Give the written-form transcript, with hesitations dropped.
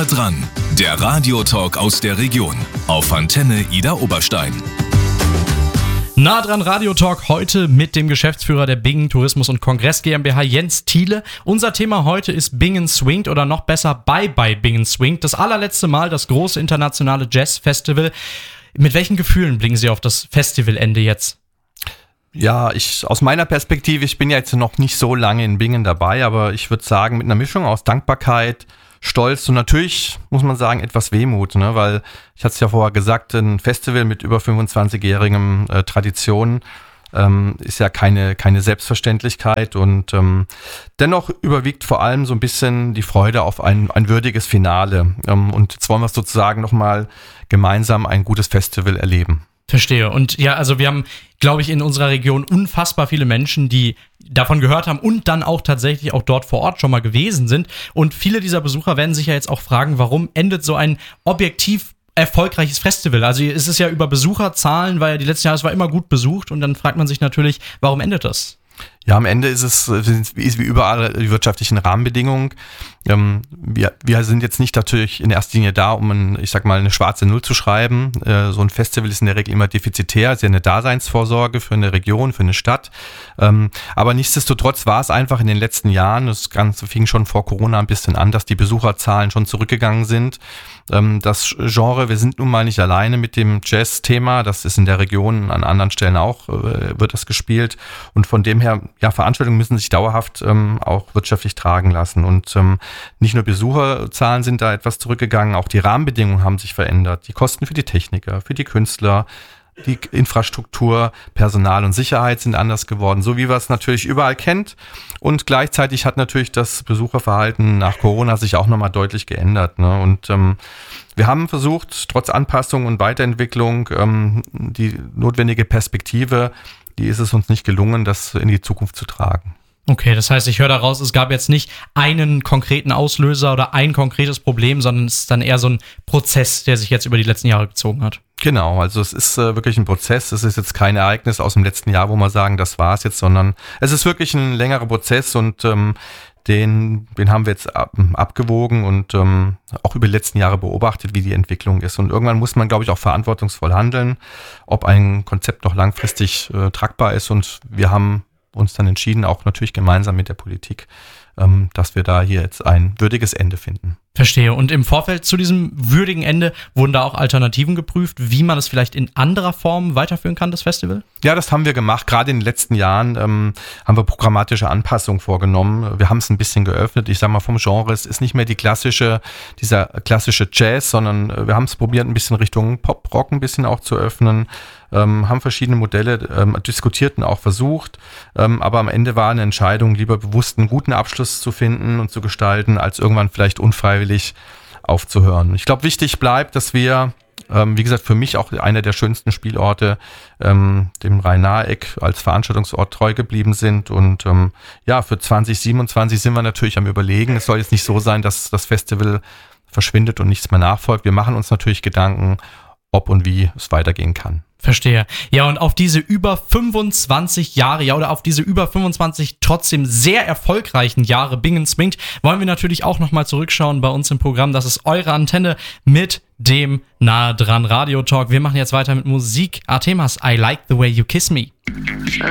Nahe dran, der Radiotalk aus der Region auf Antenne Ida Oberstein. Nah dran Radiotalk heute mit dem Geschäftsführer der Bingen Tourismus und Kongress GmbH, Jens Thiele. Unser Thema heute ist Bingen Swingt oder noch besser Bye Bye Bingen Swingt. Das allerletzte Mal das große internationale Jazz-Festival. Mit welchen Gefühlen blicken Sie auf das Festivalende jetzt? Ja, aus meiner Perspektive, ich bin ja jetzt noch nicht so lange in Bingen dabei, aber ich würde sagen, mit einer Mischung aus Dankbarkeit, Stolz und natürlich, muss man sagen, etwas Wehmut, ne? Weil, ich hatte es ja vorher gesagt, ein Festival mit über 25-jährigem Tradition ist ja keine Selbstverständlichkeit und dennoch überwiegt vor allem so ein bisschen die Freude auf ein würdiges Finale und jetzt wollen wir sozusagen nochmal gemeinsam ein gutes Festival erleben. Verstehe. Und ja, also wir haben, glaube ich, in unserer Region unfassbar viele Menschen, die davon gehört haben und dann auch tatsächlich auch dort vor Ort schon mal gewesen sind. Und viele dieser Besucher werden sich ja jetzt auch fragen, warum endet so ein objektiv erfolgreiches Festival? Also es ist ja über Besucherzahlen, weil ja die letzten Jahre, es war immer gut besucht und dann fragt man sich natürlich, warum endet das? Ja, am Ende ist wie überall die wirtschaftlichen Rahmenbedingungen. Wir sind jetzt nicht natürlich in erster Linie da, um eine schwarze Null zu schreiben. So ein Festival ist in der Regel immer defizitär, ist ja eine Daseinsvorsorge für eine Region, für eine Stadt. Aber nichtsdestotrotz war es einfach in den letzten Jahren, das Ganze fing schon vor Corona ein bisschen an, dass die Besucherzahlen schon zurückgegangen sind. Das Genre, wir sind nun mal nicht alleine mit dem Jazz-Thema, das ist in der Region an anderen Stellen auch, wird das gespielt und von dem her, ja, Veranstaltungen müssen sich dauerhaft auch wirtschaftlich tragen lassen und nicht nur Besucherzahlen sind da etwas zurückgegangen, auch die Rahmenbedingungen haben sich verändert, die Kosten für die Techniker, für die Künstler, die Infrastruktur, Personal und Sicherheit sind anders geworden, so wie man es natürlich überall kennt. Und gleichzeitig hat natürlich das Besucherverhalten nach Corona sich auch nochmal deutlich geändert. Ne? Und wir haben versucht, trotz Anpassung und Weiterentwicklung, die notwendige Perspektive, die ist es uns nicht gelungen, das in die Zukunft zu tragen. Okay, das heißt, ich höre daraus, es gab jetzt nicht einen konkreten Auslöser oder ein konkretes Problem, sondern es ist dann eher so ein Prozess, der sich jetzt über die letzten Jahre gezogen hat. Genau, also es ist wirklich ein Prozess, es ist jetzt kein Ereignis aus dem letzten Jahr, wo wir sagen, das war es jetzt, sondern es ist wirklich ein längerer Prozess und den haben wir jetzt abgewogen und auch über die letzten Jahre beobachtet, wie die Entwicklung ist. Und irgendwann muss man, glaube ich, auch verantwortungsvoll handeln, ob ein Konzept noch langfristig tragbar ist. Und wir haben uns dann entschieden, auch natürlich gemeinsam mit der Politik, dass wir da hier jetzt ein würdiges Ende finden. Verstehe. Und im Vorfeld zu diesem würdigen Ende wurden da auch Alternativen geprüft, wie man es vielleicht in anderer Form weiterführen kann, das Festival? Ja, das haben wir gemacht. Gerade in den letzten Jahren haben wir programmatische Anpassungen vorgenommen. Wir haben es ein bisschen geöffnet. Ich sage mal, vom Genre, es ist nicht mehr dieser klassische Jazz, sondern wir haben es probiert, ein bisschen Richtung Pop-Rock ein bisschen auch zu öffnen. Haben verschiedene Modelle diskutiert und auch versucht, aber am Ende war eine Entscheidung, lieber bewusst einen guten Abschluss zu finden und zu gestalten, als irgendwann vielleicht unfreiwillig aufzuhören. Ich glaube, wichtig bleibt, dass wir, wie gesagt, für mich auch einer der schönsten Spielorte, dem Rhein-Nahe-Eck als Veranstaltungsort treu geblieben sind und für 2027 sind wir natürlich am Überlegen. Es soll jetzt nicht so sein, dass das Festival verschwindet und nichts mehr nachfolgt. Wir machen uns natürlich Gedanken, ob und wie es weitergehen kann. Verstehe. Ja, und auf diese über 25 Jahre, oder auf diese über 25 trotzdem sehr erfolgreichen Jahre Bingen Swingt, wollen wir natürlich auch nochmal zurückschauen bei uns im Programm. Das ist eure Antenne mit dem Nahe dran Radiotalk. Wir machen jetzt weiter mit Musik. Artemas, I Like the Way You Kiss Me.